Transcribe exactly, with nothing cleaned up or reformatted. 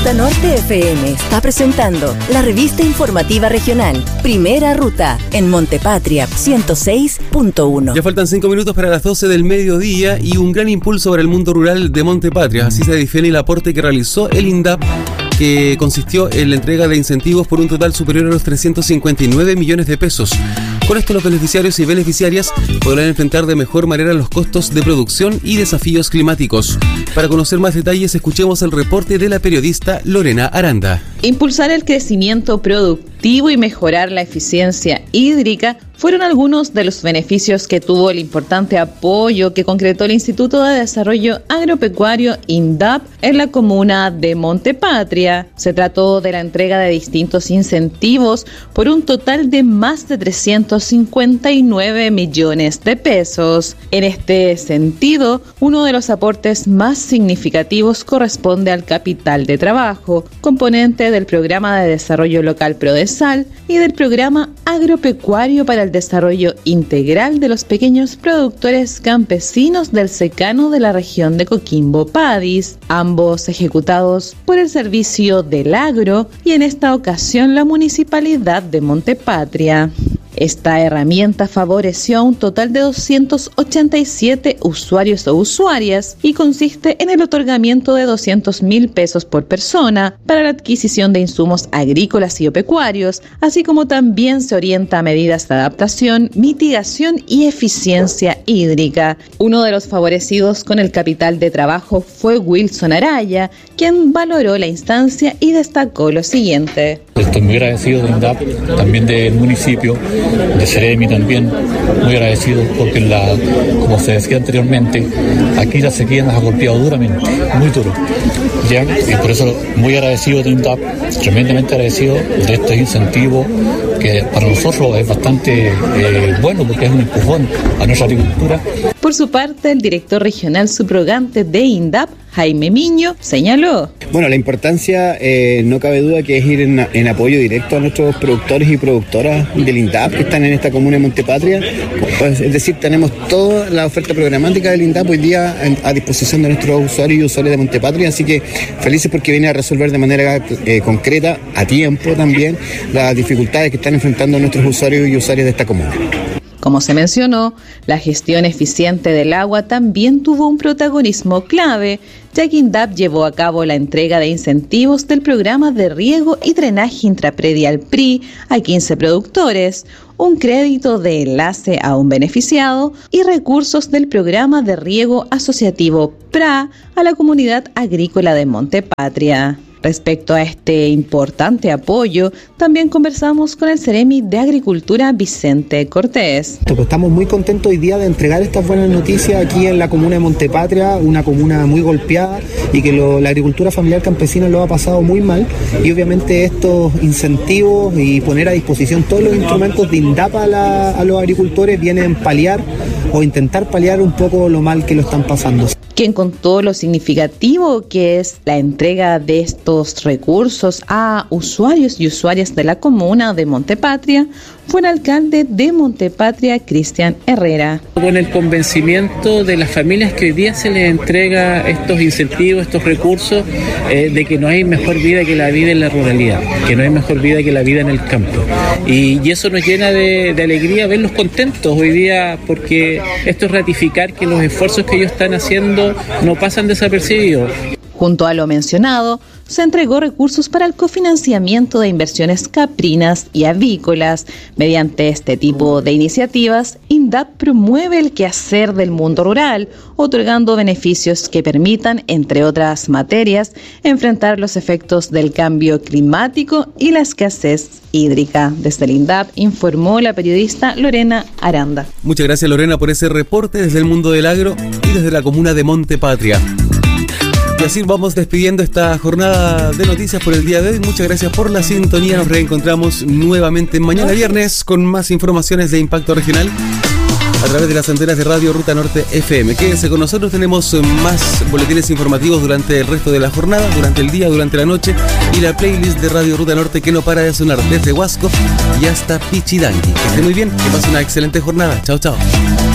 Ruta Norte F M está presentando la revista informativa regional Primera Ruta en Montepatria ciento seis punto uno. Ya faltan cinco minutos para las doce del mediodía y un gran impulso para el mundo rural de Montepatria. Así se define el aporte que realizó el INDAP, que consistió en la entrega de incentivos por un total superior a los trescientos cincuenta y nueve millones de pesos. Con esto, los beneficiarios y beneficiarias podrán enfrentar de mejor manera los costos de producción y desafíos climáticos. Para conocer más detalles, escuchemos el reporte de la periodista Lorena Aranda. Impulsar el crecimiento productivo y mejorar la eficiencia hídrica fueron algunos de los beneficios que tuvo el importante apoyo que concretó el Instituto de Desarrollo Agropecuario INDAP en la comuna de Montepatria. Se trató de la entrega de distintos incentivos por un total de más de trescientos cincuenta y nueve millones de pesos. En este sentido, uno de los aportes más significativos corresponde al capital de trabajo, componente del Programa de Desarrollo Local PRODESAL y del Programa Agropecuario para el Desarrollo Integral de los Pequeños Productores Campesinos del Secano de la región de Coquimbo Padis, ambos ejecutados por el Servicio del Agro y en esta ocasión la Municipalidad de Montepatria. Esta herramienta favoreció a un total de doscientos ochenta y siete usuarios o usuarias y consiste en el otorgamiento de doscientos mil pesos por persona para la adquisición de insumos agrícolas y pecuarios, así como también se orienta a medidas de adaptación, mitigación y eficiencia hídrica. Uno de los favorecidos con el capital de trabajo fue Wilson Araya, quien valoró la instancia y destacó lo siguiente. Estoy muy agradecido de INDAP, también del municipio, de Ceremi también, muy agradecido porque, la, como se decía anteriormente, aquí la sequía nos ha golpeado duramente, muy duro. ¿Ya? Y por eso muy agradecido de INDAP, tremendamente agradecido de este incentivo que para nosotros es bastante eh, bueno porque es un empujón a nuestra agricultura. Por su parte, el director regional subrogante de INDAP, Jaime Miño, señaló. Bueno, la importancia, eh, no cabe duda que es ir en, en apoyo directo a nuestros productores y productoras del INDAP que están en esta comuna de Montepatria. Pues, es decir, tenemos toda la oferta programática del INDAP hoy día a, a disposición de nuestros usuarios y usuarios de Montepatria, así que felices porque viene a resolver de manera eh, concreta, a tiempo también, las dificultades que están enfrentando nuestros usuarios y usuarias de esta comuna. Como se mencionó, la gestión eficiente del agua también tuvo un protagonismo clave, ya que INDAP llevó a cabo la entrega de incentivos del programa de riego y drenaje intrapredial P R I a quince productores, un crédito de enlace a un beneficiado y recursos del programa de riego asociativo P R A a la comunidad agrícola de Montepatria. Respecto a este importante apoyo, también conversamos con el Ceremi de Agricultura Vicente Cortés. Estamos muy contentos hoy día de entregar estas buenas noticias aquí en la comuna de Montepatria, una comuna muy golpeada y que lo, la agricultura familiar campesina lo ha pasado muy mal, y obviamente estos incentivos y poner a disposición todos los instrumentos de INDAP a, la, a los agricultores vienen a paliar o intentar paliar un poco lo mal que lo están pasando. Quien contó lo significativo que es la entrega de estos recursos a usuarios y usuarias de la comuna de Montepatria fue el alcalde de Montepatria, Cristian Herrera. Con el convencimiento de las familias que hoy día se les entrega estos incentivos, estos recursos, eh, de que no hay mejor vida que la vida en la ruralidad, que no hay mejor vida que la vida en el campo. Y, y eso nos llena de, de alegría verlos contentos hoy día, porque esto es ratificar que los esfuerzos que ellos están haciendo no pasan desapercibidos. Junto a lo mencionado, se entregó recursos para el cofinanciamiento de inversiones caprinas y avícolas. Mediante este tipo de iniciativas, INDAP promueve el quehacer del mundo rural, otorgando beneficios que permitan, entre otras materias, enfrentar los efectos del cambio climático y la escasez hídrica. Desde el INDAP informó la periodista Lorena Aranda. Muchas gracias, Lorena, por ese reporte desde el mundo del agro y desde la comuna de Montepatria. Y así vamos despidiendo esta jornada de noticias por el día de hoy. Muchas gracias por la sintonía. Nos reencontramos nuevamente mañana viernes con más informaciones de impacto regional a través de las antenas de Radio Ruta Norte F M. Quédense con nosotros, tenemos más boletines informativos durante el resto de la jornada, durante el día, durante la noche, y la playlist de Radio Ruta Norte que no para de sonar desde Huasco y hasta Pichidangui. Que esté muy bien, que pase una excelente jornada. Chao, chao.